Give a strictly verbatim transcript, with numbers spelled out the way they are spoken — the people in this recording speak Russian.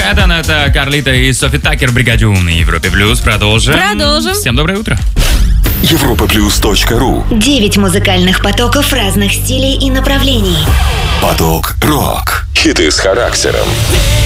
Хэттон, это Карлита и Софи Таккер, Бригадюн. На Европе Плюс продолжим. Продолжим. Всем доброе утро. европа плюс точка ру. Девять музыкальных потоков разных стилей и направлений. Поток рок. Хиты с характером.